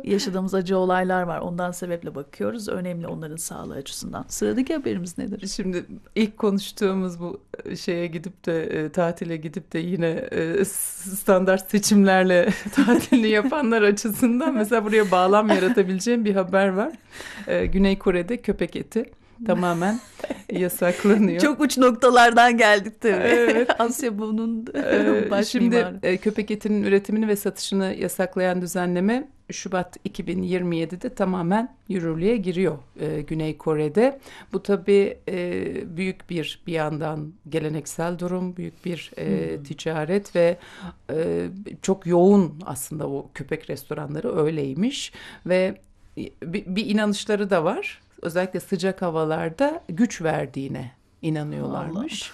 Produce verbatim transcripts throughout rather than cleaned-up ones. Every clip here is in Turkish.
yaşadığımız acı olaylar var. Ondan sebeple bakıyoruz. Önemli onların sağlığı açısından. Sıradaki haberimiz nedir? Şimdi ilk konuştuğumuz bu şeye gidip de e, tatile gidip de yine e, standart seçimlerle tatilini yapanlar açısından mesela buraya bağlam yaratabileceğim bir haber var. E, Güney Kore'de köpek eti tamamen yasaklanıyor. Çok uç noktalardan geldik tabii. Evet. Asya bunun Ee, baş Şimdi mimarı. e, köpek etinin üretimini ve satışını yasaklayan düzenleme Şubat iki bin yirmi yedide tamamen yürürlüğe giriyor e, Güney Kore'de. Bu tabii e, büyük bir bir yandan geleneksel durum, büyük bir e, hmm. ticaret ve e, çok yoğun aslında o köpek restoranları öyleymiş ve bir, bir inanışları da var. Özellikle sıcak havalarda güç verdiğine inanıyorlarmış.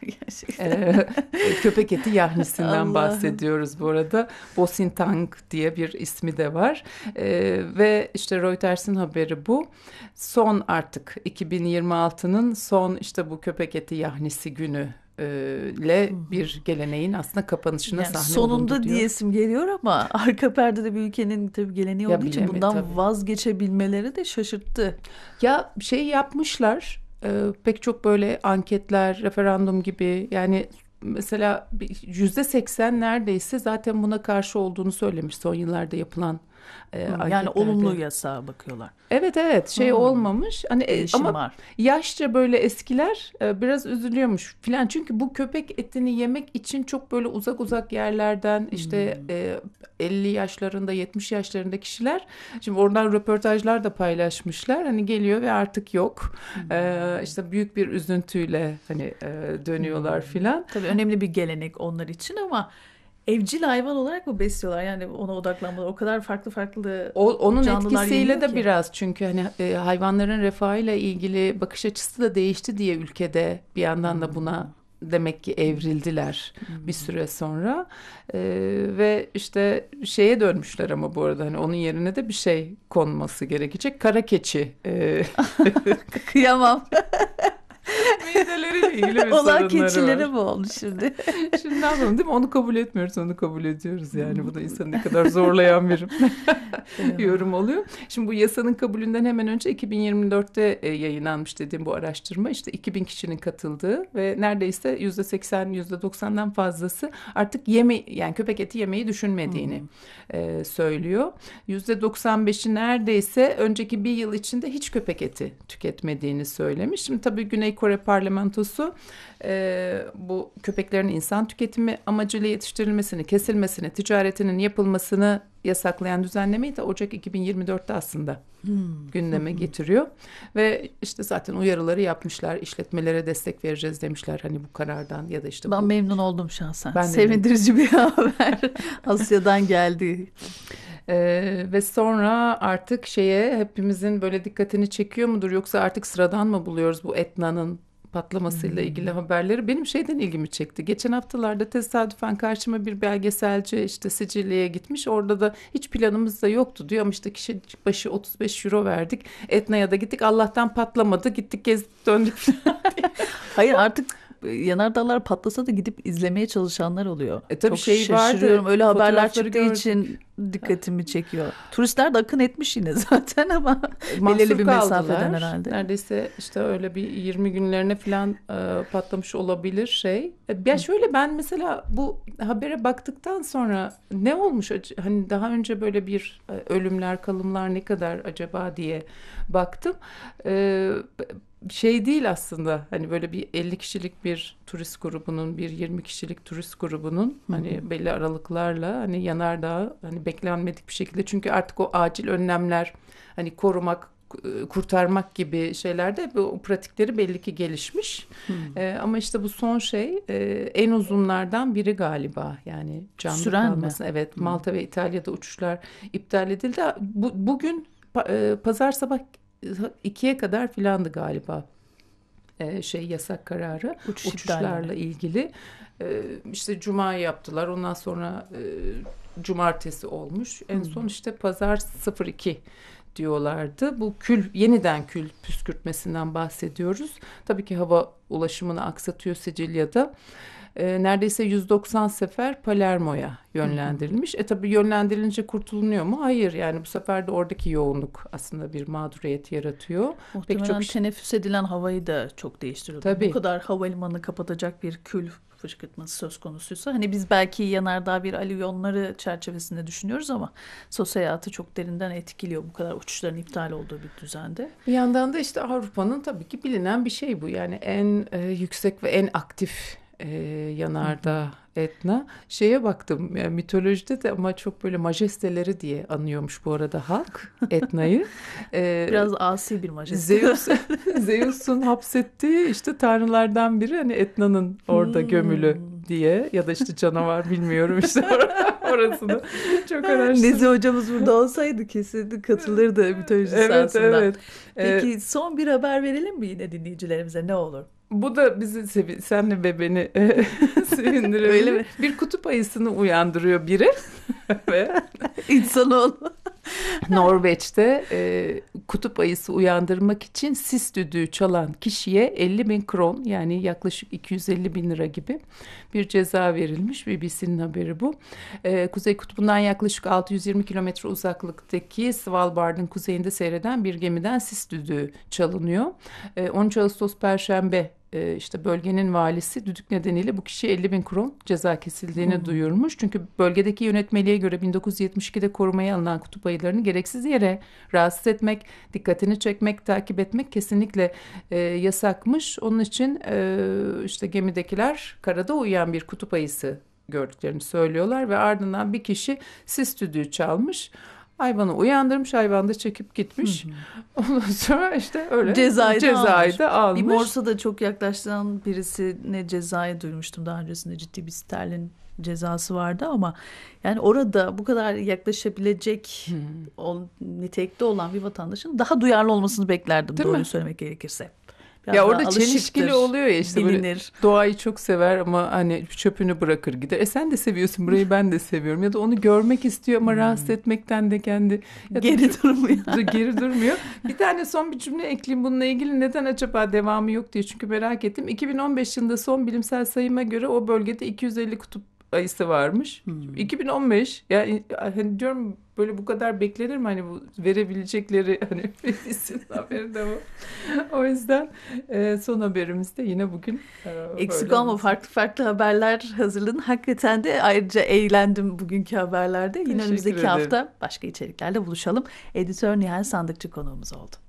ee, köpek eti yahnisinden Allah'ım. bahsediyoruz bu arada. Bosintang diye bir ismi de var. Ee, ve işte Reuters'in haberi bu. Son artık iki bin yirmi altının son işte bu köpek eti yahnisi günü ile bir geleneğin aslında kapanışına yani sahne olundu diyor. Sonunda diyesim geliyor ama arka perdede bir ülkenin tabii geleneği olduğu için bundan tabii. vazgeçebilmeleri de şaşırttı. Ya şey yapmışlar e, pek çok böyle anketler, referandum gibi yani mesela yüzde seksen neredeyse zaten buna karşı olduğunu söylemiş son yıllarda yapılan e, hmm, yani olumlu yasağa bakıyorlar. Evet evet şey hmm. olmamış hani Değişim ama var. Yaşça böyle eskiler e, biraz üzülüyormuş filan çünkü bu köpek etini yemek için çok böyle uzak uzak yerlerden işte hmm. e, elli yaşlarında yetmiş yaşlarında kişiler şimdi oradan röportajlar da paylaşmışlar hani geliyor ve artık yok hmm. e, işte büyük bir üzüntüyle hani e, dönüyorlar hmm. filan. Tabii önemli bir gelenek onlar için ama evcil hayvan olarak mı besliyorlar? Yani ona odaklanmalar. O kadar farklı farklı o, onun canlılar etkisiyle de ki. biraz çünkü hani e, hayvanların refahıyla ilgili bakış açısı da değişti diye ülkede bir yandan hmm. da buna demek ki evrildiler hmm. bir süre sonra e, ve işte şeye dönmüşler ama bu arada hani onun yerine de bir şey konması gerekecek. Kara keçi. E... Kıyamam. Mideleriyle ilgili bir olan keçilere mi oldu şimdi? Şimdi ne yapalım değil mi? Onu kabul etmiyoruz, onu kabul ediyoruz yani. Bu da insanı ne kadar zorlayan bir yorum oluyor. Şimdi bu yasanın kabulünden hemen önce iki bin yirmi dörtte yayınlanmış dediğim bu araştırma. İşte iki bin kişinin katıldığı ve neredeyse yüzde seksen, yüzde doksandan fazlası artık yeme yani köpek eti yemeyi düşünmediğini hmm. e, söylüyor. yüzde doksan beşi neredeyse önceki bir yıl içinde hiç köpek eti tüketmediğini söylemiş. Şimdi tabii Güney Kore parlamentosu e, bu köpeklerin insan tüketimi amacıyla yetiştirilmesini, kesilmesini, ticaretinin yapılmasını yasaklayan düzenlemeyi de Ocak iki bin yirmi dörtte aslında hmm. gündeme hmm. getiriyor. Ve işte zaten uyarıları yapmışlar, işletmelere destek vereceğiz demişler hani bu karardan ya da işte. Ben bu... memnun oldum şahsen. Ben Sevindirici bir haber. Asya'dan geldi. Ee, ve sonra artık şeye hepimizin böyle dikkatini çekiyor mudur yoksa artık sıradan mı buluyoruz bu Etna'nın patlamasıyla hmm. ilgili haberleri? Benim şeyden ilgimi çekti. Geçen haftalarda tesadüfen karşıma bir belgeselci işte Sicilya'ya gitmiş. Orada da hiç planımız da yoktu diyor ama işte kişi başı otuz beş euro verdik. Etna'ya da gittik. Allah'tan patlamadı. Gittik gezdik döndük falan diye. Hayır artık yanardağlar patlasa da gidip izlemeye çalışanlar oluyor. E, tabii çok şey şaşırıyorum. vardı, öyle haberler çıktığı gördüm. için dikkatimi çekiyor. Turistler de akın etmiş yine zaten ama mahsur belirli bir kaldılar. mesafeden herhalde. Neredeyse işte öyle bir yirmi günlerine falan e, patlamış olabilir şey. E, ya şöyle ben mesela bu habere baktıktan sonra ne olmuş hani daha önce böyle bir e, ölümler kalımlar ne kadar acaba diye baktım. E, şey değil aslında hani böyle bir elli kişilik bir turist grubunun bir yirmi kişilik turist grubunun Hı-hı. hani belli aralıklarla hani yanardağ hani beklenmedik bir şekilde çünkü artık o acil önlemler hani korumak kurtarmak gibi şeylerde bu pratikleri belli ki gelişmiş ee, ama işte bu son şey e, en uzunlardan biri galiba yani canlı Süren kalması mi? Evet Malta Hı. ve İtalya'da uçuşlar iptal edildi bu, bugün pa- pazar sabah ikiye kadar filandı galiba ee, şey yasak kararı Uçuş uçuşlarla iptal. ilgili ee, işte cuma yaptılar ondan sonra e, cumartesi olmuş en hmm. son işte pazar sıfır iki diyorlardı. Bu kül yeniden kül püskürtmesinden bahsediyoruz. Tabii ki hava ulaşımını aksatıyor Sicilya'da. e, neredeyse yüz doksan sefer Palermo'ya yönlendirilmiş. E tabii yönlendirilince kurtulunuyor mu? Hayır, yani bu sefer de oradaki yoğunluk aslında bir mağduriyet yaratıyor. Muhtemelen Pek çok teneffüs edilen havayı da çok değiştiriyor. Tabii. Bu kadar havalimanını kapatacak bir kül fışkırtması söz konusuysa, hani biz belki yanardağ bir alüvyonları çerçevesinde düşünüyoruz ama sosyal hayatı çok derinden etkiliyor bu kadar uçuşların iptal olduğu bir düzende. Bir yandan da işte Avrupa'nın tabii ki bilinen bir şey bu. Yani en e, yüksek ve en aktif e, yanardağ Etna. Şeye baktım, yani mitolojide de ama çok böyle majesteleri diye anıyormuş bu arada halk Etna'yı. Ee, Biraz asi bir majeste. Zeus, Zeus'un hapsettiği işte tanrılardan biri, hani Etna'nın orada hmm. gömülü diye, ya da işte canavar, bilmiyorum işte orasını çok araştırdım. Nezi hocamız burada olsaydı kesin katılırdı mitoloji evet, sahasından. Evet. Peki ee, son bir haber verelim mi yine dinleyicilerimize, ne olur? Bu da bizi sevi- senle ve beni e, sevindirebilir. Öyle mi? Bir kutup ayısını uyandırıyor biri ve insanoğlu Norveç'te e, kutup ayısı uyandırmak için sis düdüğü çalan kişiye elli bin kron, yani yaklaşık iki yüz elli bin lira gibi bir ceza verilmiş. B B C'nin haberi bu. E, Kuzey Kutbu'ndan yaklaşık altı yüz yirmi kilometre uzaklıktaki Svalbard'ın kuzeyinde seyreden bir gemiden sis düdüğü çalınıyor. E, on üç Ağustos Perşembe işte bölgenin valisi düdük nedeniyle bu kişiye elli bin kron ceza kesildiğini hmm. duyurmuş. Çünkü bölgedeki yönetmeliğe göre bin dokuz yüz yetmiş ikide korumaya alınan kutup ayılarını gereksiz yere rahatsız etmek, dikkatini çekmek, takip etmek kesinlikle e, yasakmış. Onun için e, işte gemidekiler karada uyuyan bir kutup ayısı gördüklerini söylüyorlar ve ardından bir kişi sis düdüğü çalmış. Hayvanı uyandırmış, hayvan da çekip gitmiş. Hı hı. Ondan sonra işte öyle cezayı, cezayı da da almış. Bir Morsa'da çok yaklaştıran birisine cezayı duymuştum. Daha öncesinde ciddi bir sterlin cezası vardı ama yani orada bu kadar yaklaşabilecek hmm. o, nitelikte olan bir vatandaşın daha duyarlı olmasını beklerdim, doğruyu söylemek gerekirse. Biraz ya orada çelişkili oluyor ya, işte bilinir. Böyle doğayı çok sever ama hani çöpünü bırakır gider. E sen de seviyorsun burayı, ben de seviyorum. Ya da onu görmek istiyor ama hmm. rahatsız etmekten de kendi geri durmuyor. geri durmuyor. Bir tane son bir cümle ekleyeyim bununla ilgili, neden acaba devamı yok diye, çünkü merak ettim. iki bin on beş yılında son bilimsel sayıma göre o bölgede iki yüz elli kutup ayısı varmış. Hmm. iki bin on beş, yani hani diyorum böyle bu kadar beklenir mi, hani bu verebilecekleri hani isim haberi de bu. O yüzden e, son haberimiz de yine bugün e, eksik olma olması. farklı farklı haberler hazırladın. Hakikaten de ayrıca eğlendim bugünkü haberlerde. Yine Teşekkür önümüzdeki ederim. hafta başka içeriklerle buluşalım. Editör Nihal Sandıkçı konuğumuz oldu.